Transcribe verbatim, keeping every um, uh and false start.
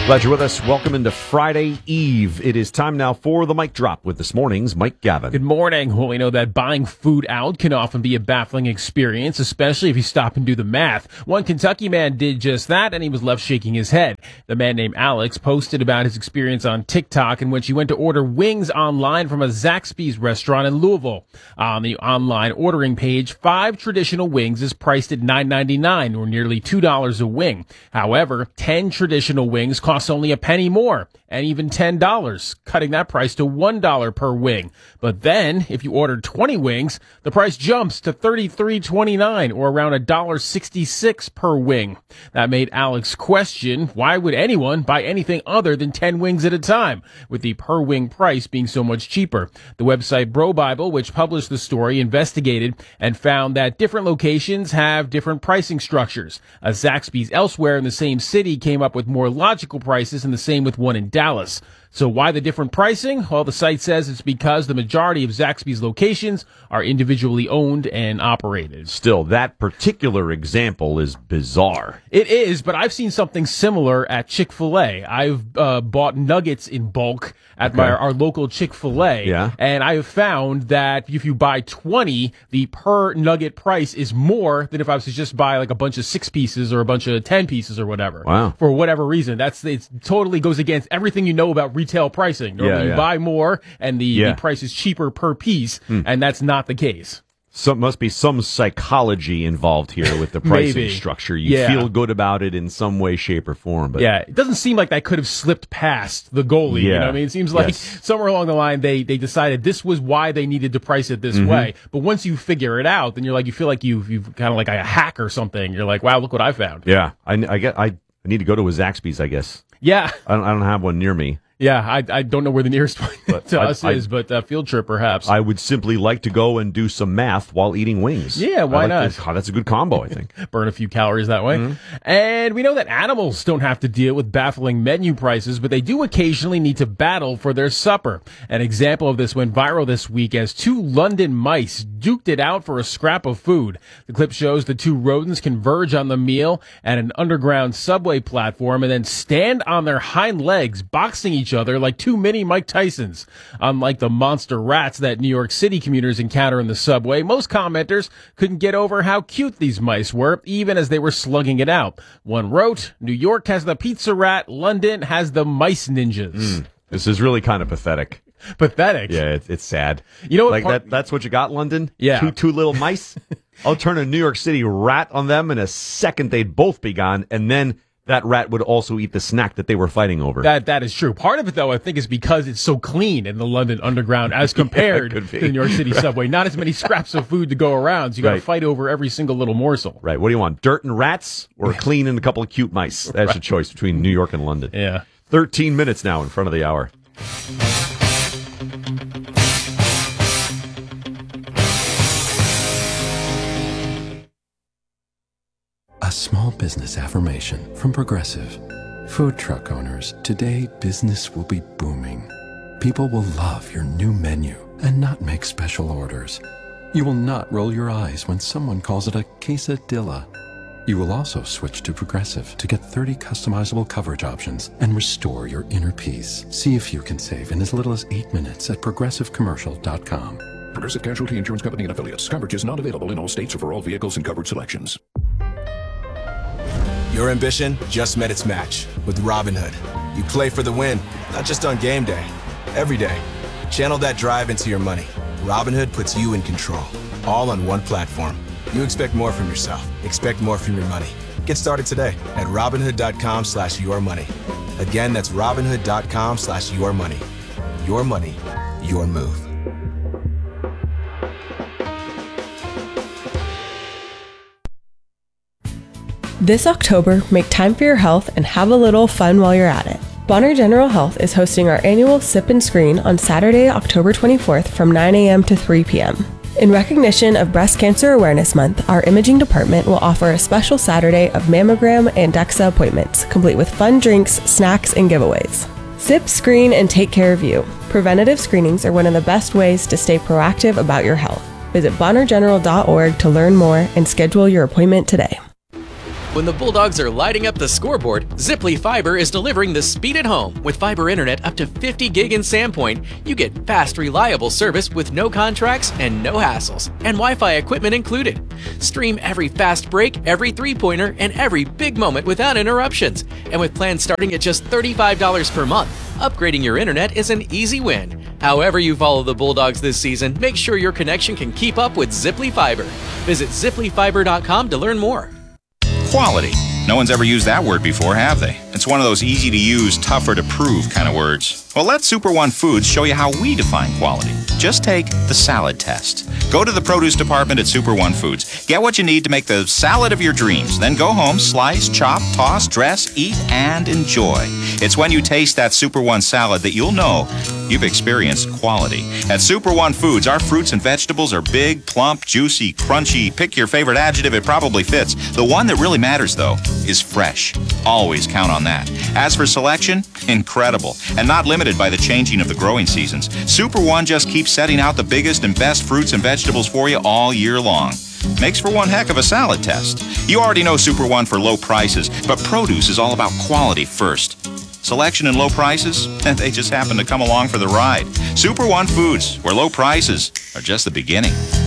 Glad you're with us. Welcome into Friday Eve. It is time now for the Mic Drop with this morning's Mike Gavin. Good morning. Well, we know that buying food out can often be a baffling experience, especially if you stop and do the math. One Kentucky man did just that, and he was left shaking his head. The man named Alex posted about his experience on TikTok in which he went to order wings online from a Zaxby's restaurant in Louisville. On the online ordering page, five traditional wings is priced at nine ninety-nine, or nearly two dollars a wing. However, ten traditional wings cost only a penny more, and even ten dollars, cutting that price to one dollar per wing. But then, if you ordered twenty wings, the price jumps to thirty-three twenty-nine, or around one dollar sixty-six per wing. That made Alex question, why would anyone buy anything other than ten wings at a time, with the per wing price being so much cheaper? The website Bro Bible, which published the story, investigated and found that different locations have different pricing structures. A Zaxby's elsewhere in the same city came up with more logical prices, and the same with one in Dallas. So why the different pricing? Well, the site says it's because the majority of Zaxby's locations are individually owned and operated. Still, that particular example is bizarre. It is, but I've seen something similar at Chick-fil-A. I've uh, bought nuggets in bulk at Okay. my our local Chick-fil-A, Yeah. and I have found that if you buy twenty, the per nugget price is more than if I was to just buy like a bunch of six pieces or a bunch of ten pieces or whatever. Wow. For whatever reason, that's it. Totally goes against everything you know about retail pricing. Normally Yeah, you yeah. buy more and the, Yeah. the price is cheaper per piece, and that's not the case. Some must be some psychology involved here with the pricing Maybe. structure. You Yeah. feel good about it in some way, shape, or form. But Yeah, it doesn't seem like that could have slipped past the goalie. You Yeah. know what I mean? It seems like Yes. somewhere along the line they, they decided this was why they needed to price it this Mm-hmm. way. But once you figure it out, then you're like, you feel like you've, you've kind of like a hack or something. You're like, wow, look what I found. yeah, I, I get. I, I need to go to a Zaxby's. I guess Yeah. I don't. I don't have one near me. Yeah, I I don't know where the nearest one But to I- us I- is, but uh, field trip perhaps. I would simply like to go and do some math while eating wings. Yeah, why I like not? this- oh, that's a good combo, I think. Burn a few calories that way. And we know that animals don't have to deal with baffling menu prices, but they do occasionally need to battle for their supper. An example of this went viral this week as two London mice duked it out for a scrap of food. The clip shows the two rodents converge on the meal at an underground subway platform and then stand on their hind legs, boxing each other like two mini Mike Tysons. Unlike the monster rats that New York City commuters encounter in the subway, most commenters couldn't get over how cute these mice were, even as they were slugging it out. One wrote, New York has the pizza rat, London has the mice ninjas. This is really kind of pathetic. Pathetic. Yeah, it's, it's sad. You know what like part- that? That's what you got, London. Yeah. two two little mice. I'll turn a New York City rat on them in a second. They'd both be gone, and then that rat would also eat the snack that they were fighting over. That that is true. Part of it, though, I think, is because it's so clean in the London Underground as compared could be. to the New York City subway. Not as many scraps of food to go around, so you got to Right. fight over every single little morsel. Right. What do you want? Dirt and rats, or clean and a couple of cute mice? That's your choice between New York and London. Yeah. Thirteen minutes now in front of the hour. A small business affirmation from Progressive. Food truck owners, today business will be booming. People will love your new menu and not make special orders. You will not roll your eyes when someone calls it a quesadilla. You will also switch to Progressive to get thirty customizable coverage options and restore your inner peace. See if you can save in as little as eight minutes at progressive commercial dot com. Progressive Casualty Insurance Company and Affiliates. Coverage is not available in all states or for all vehicles and covered selections. Your ambition just met its match with Robinhood. You play for the win, not just on game day, every day. Channel that drive into your money. Robinhood puts you in control, all on one platform. You expect more from yourself. Expect more from your money. Get started today at Robinhood.com slash your money. Again, that's Robinhood.com slash your money. Your money, your move. This October, make time for your health and have a little fun while you're at it. Bonner General Health is hosting our annual Sip and Screen on Saturday, October twenty-fourth from nine a.m. to three p.m. In recognition of Breast Cancer Awareness Month, our imaging department will offer a special Saturday of mammogram and DEXA appointments, complete with fun drinks, snacks, and giveaways. Sip, screen, and take care of you. Preventative screenings are one of the best ways to stay proactive about your health. Visit bonner general dot org to learn more and schedule your appointment today. When the Bulldogs are lighting up the scoreboard, Ziply Fiber is delivering the speed at home. With fiber internet up to fifty gig in Sandpoint, you get fast, reliable service with no contracts and no hassles, and Wi-Fi equipment included. Stream every fast break, every three-pointer, and every big moment without interruptions. And with plans starting at just thirty-five dollars per month, upgrading your internet is an easy win. However you follow the Bulldogs this season, make sure your connection can keep up with Ziply Fiber. Visit ziply fiber dot com to learn more. Quality. No one's ever used that word before, have they? It's one of those easy to use, tougher to prove kind of words. Well, let Super One Foods show you how we define quality. Just take the salad test. Go to the produce department at Super One Foods. Get what you need to make the salad of your dreams. Then go home, slice, chop, toss, dress, eat, and enjoy. It's when you taste that Super One salad that you'll know you've experienced quality. At Super One Foods, our fruits and vegetables are big, plump, juicy, crunchy. Pick your favorite adjective, it probably fits. The one that really matters, though, is fresh. Always count on that. As for selection, incredible, and not limited by the changing of the growing seasons. Super One just keeps setting out the biggest and best fruits and vegetables for you all year long. Makes for one heck of a salad test. You already know Super One for low prices, but produce is all about quality first. Selection and low prices, and they just happen to come along for the ride. Super One Foods, where low prices are just the beginning.